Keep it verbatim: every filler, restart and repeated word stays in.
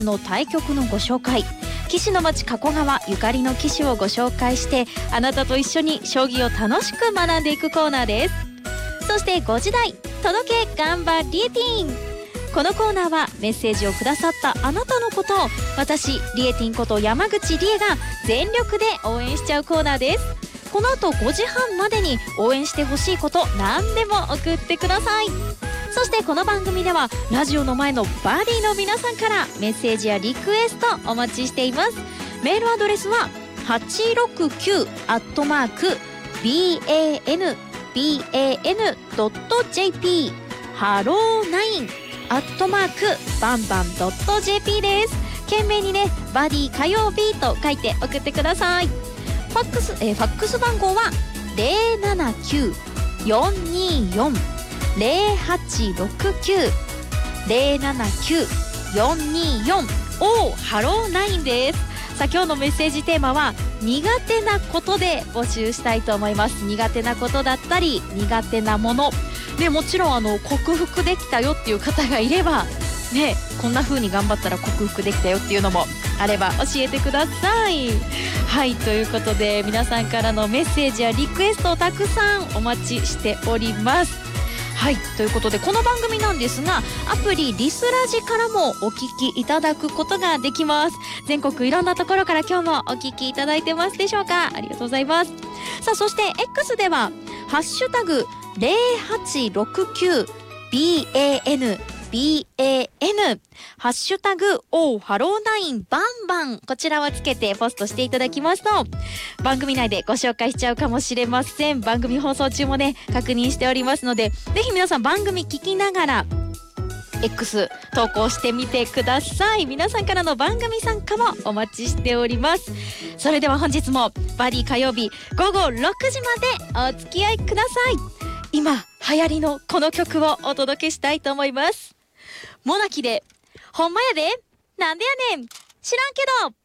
の対局のご紹介、棋士の町加古川ゆかりの棋士をご紹介して、あなたと一緒に将棋を楽しく学んでいくコーナーです。そしてごじ台、届け頑張リエティン。このコーナーはメッセージをくださったあなたのことを、私リエティンこと山口理恵が全力で応援しちゃうコーナーです。この後ごじはんまでに応援してほしいこと何でも送ってください。そしてこの番組ではラジオの前のバディの皆さんからメッセージやリクエストお待ちしています。メールアドレスははちろくきゅうアットマーク ビーエーエヌビーエーエヌドットジェーピー ハローナインアットマークバンバンドットジェーピー です。懸命にねバディ火曜日と書いて送ってください。ファックス、えー、ファックス番号は ゼロななきゅう よんにーよん ゼロはちろくきゅう ゼロななきゅう よんにーよん おーハローナインです。さあ今日のメッセージテーマは苦手なことで募集したいと思います。苦手なことだったり苦手なもので、もちろんあの克服できたよっていう方がいればね、こんな風に頑張ったら克服できたよっていうのもあれば教えてください。はい、ということで皆さんからのメッセージやリクエストをたくさんお待ちしております。はい、ということでこの番組なんですが、アプリリスラジからもお聞きいただくことができます。全国いろんなところから今日もお聞きいただいてますでしょうか。ありがとうございます。さあそして X ではハッシュタグゼロはちろくきゅう ビーエーエヌビーエーエヌ ハッシュタグオーハローナインバンバン、こちらをつけてポストしていただきますと番組内でご紹介しちゃうかもしれません。番組放送中もね確認しておりますので、ぜひ皆さん番組聞きながら X 投稿してみてください。皆さんからの番組参加もお待ちしております。それでは本日もバディ火曜日ごごろくじまでお付き合いください。今流行りのこの曲をお届けしたいと思います。モナキでほんまやでなんでやねん知らんけど。